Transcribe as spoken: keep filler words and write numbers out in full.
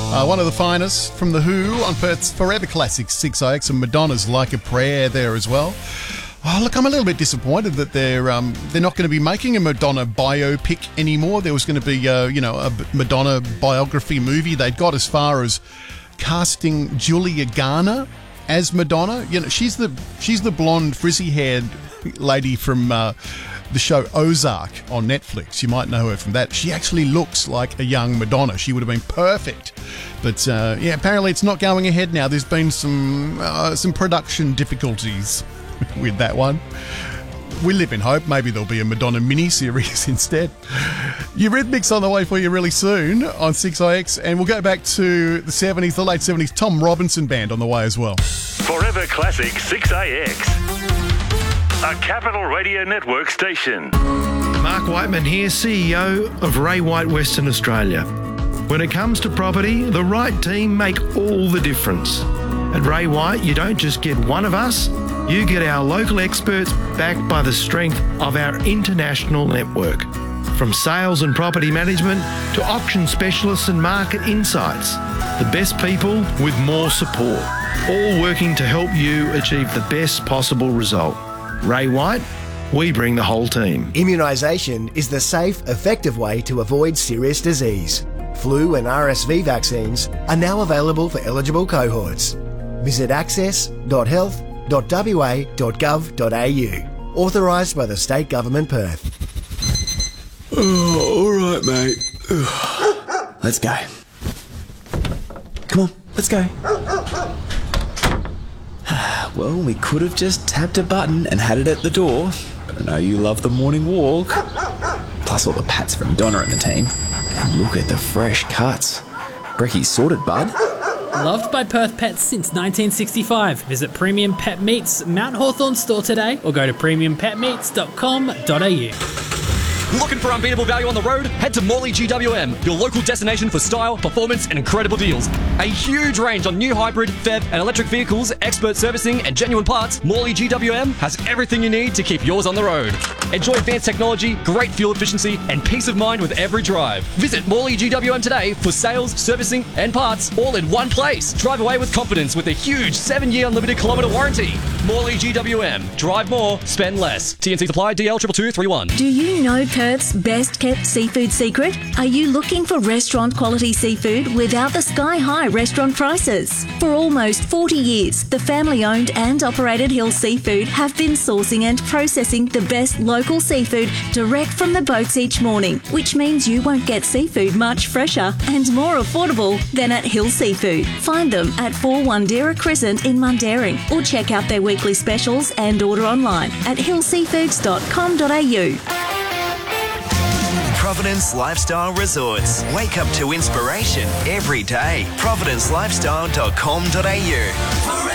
Uh, one of the finest from The Who on Perth's Forever Classic six I X, and Madonna's Like a Prayer there as well. Oh, look, I'm a little bit disappointed that they're um, they're not going to be making a Madonna biopic anymore. There was going to be, uh, you know, a Madonna biography movie. They'd got as far as casting Julia Garner as Madonna. You know, she's the she's the blonde, frizzy-haired lady from uh, the show Ozark on Netflix. You might know her from that. She actually looks like a young Madonna. She would have been perfect. But uh, yeah, apparently it's not going ahead now. There's been some uh, some production difficulties with that one. We live in hope. Maybe there'll be a Madonna mini-series instead. Eurythmics on the way for you really soon on six I X, and we'll go back to the seventies, the late seventies. Tom Robinson Band on the way as well. Forever Classic six I X, a Capital Radio Network station. Mark Whiteman here, C E O of Ray White Western Australia. When it comes to property, the right team make all the difference. At Ray White, you don't just get one of us, you get our local experts backed by the strength of our international network. From sales and property management to auction specialists and market insights, the best people with more support, all working to help you achieve the best possible result. Ray White, we bring the whole team. Immunisation is the safe, effective way to avoid serious disease. Flu and R S V vaccines are now available for eligible cohorts. Visit access dot health dot w a dot gov dot a u. Authorised by the State Government Perth. Oh, all right, mate. Let's go. Come on, let's go. Well, we could have just tapped a button and had it at the door. But I know you love the morning walk. Plus all the pats from Donna and the team. And look at the fresh cuts. Brecky's sorted, bud. Loved by Perth Pets since nineteen sixty-five. Visit Premium Pet Meats Mount Hawthorn store today or go to premium pet meats dot com dot a u. Looking for unbeatable value on the road? Head to Morley G W M, your local destination for style, performance and incredible deals. A huge range on new hybrid, F E V and electric vehicles, expert servicing and genuine parts. Morley G W M has everything you need to keep yours on the road. Enjoy advanced technology, great fuel efficiency and peace of mind with every drive. Visit Morley G W M today for sales, servicing and parts all in one place. Drive away with confidence with a huge seven year unlimited kilometre warranty. Morley G W M. Drive more, spend less. T N C supply D L two two three one. Do you know Perth's best kept seafood secret? Are you looking for restaurant quality seafood without the sky high restaurant prices? For almost forty years, the family owned and operated Hill Seafood have been sourcing and processing the best local seafood direct from the boats each morning, which means you won't get seafood much fresher and more affordable than at Hill Seafood. Find them at four Wandera Crescent in Mundaring or check out their weekly specials and order online at hill seafoods dot com dot a u. Providence Lifestyle Resorts. Wake up to inspiration every day. providence lifestyle dot com dot a u.